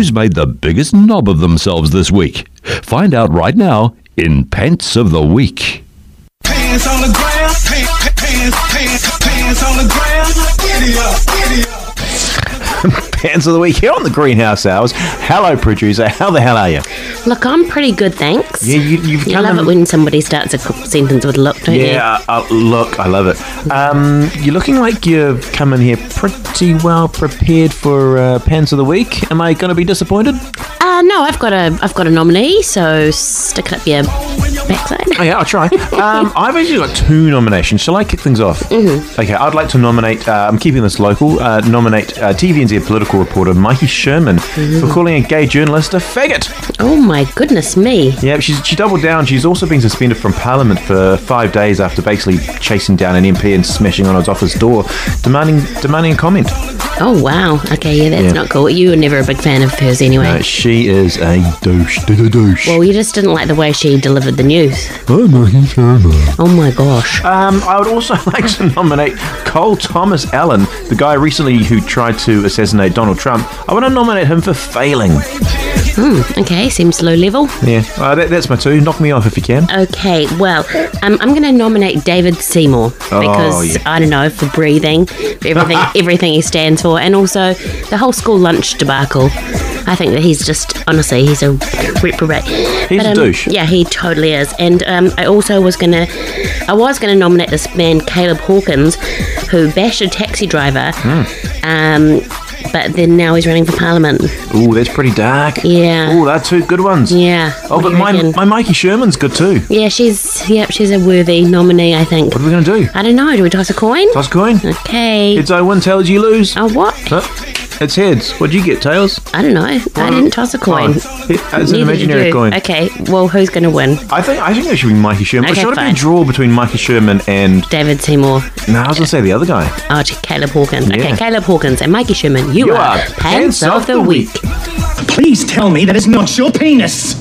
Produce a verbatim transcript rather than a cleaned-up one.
who's made the biggest knob of themselves this week? Find out right now in Pants of the Week. Pants on the ground, pants, pants, pants, pants on the ground. Giddy up, giddy up. Pants of the Week here on the Greenhouse Hours. Hello, producer. How the hell are you? Look, I'm pretty good, thanks. Yeah, you, you've You come love in- it when somebody starts a co- sentence with look, don't you? Yeah, uh, look, I love it. Um, you're looking like you've come in here pretty well prepared for uh, Pants of the Week. Am I going to be disappointed? Uh, no, I've got a I've got a nominee, so stick it up your backside. Oh, yeah, I'll try. Um, I've actually got two nominations. Shall I kick things off? Mm-hmm. Okay, I'd like to nominate, uh, I'm keeping this local, uh, nominate uh, T V N Z political reporter Mikey Sherman mm-hmm. for calling a gay journalist a faggot. Oh my goodness me. Yeah, she's, she doubled down. She's also been suspended from Parliament for five days after basically chasing down an M P and smashing on his office door, demanding demanding a comment. Oh wow. Okay, yeah, that's Yeah. not cool. You were never a big fan of hers anyway. Uh, she is a douche. douche. Well, you just didn't like the way she delivered the news. Oh, Mikey Sherman. Oh my gosh. Um, I would also like to nominate Cole Thomas Allen, the guy recently who tried to assassinate Donald Trump. I want to nominate him for failing. Hmm, okay, seems low level. Yeah, uh, that, that's my two. Knock me off if you can. Okay, well, um, I'm going to nominate David Seymour because, Oh, yeah. I don't know, for breathing, for everything everything he stands for, and also the whole school lunch debacle. I think that he's just, honestly, he's a reprobate. He's a um, douche. Yeah, he totally is. And um, I also was going to, I was going to nominate this man, Caleb Hawkins, who bashed a taxi driver, Mm. um, but then now he's running for Parliament. Ooh, that's pretty dark. Yeah. Ooh, that's two good ones. Yeah. Oh, What but do you my, reckon? my Mikey Sherman's good too. Yeah, she's, yep, she's a worthy nominee, I think. What are we going to do? I don't know. Do we toss a coin? Toss a coin? Okay. Heads I win, tails you lose. Oh, what? Huh? It's heads. What'd you get, tails? I don't know. I didn't toss a coin. Oh, it- it's an Neither did imaginary you. coin. Okay, well, who's going to win? I think I think it should be Mikey Sherman. Okay, should it be a fine. draw between Mikey Sherman and... David Seymour. No, I was going to say the other guy. Oh, Caleb Hawkins. Yeah. Okay, Caleb Hawkins and Mikey Sherman. You, You are are Pants of the Week. Please tell me that it's not your penis.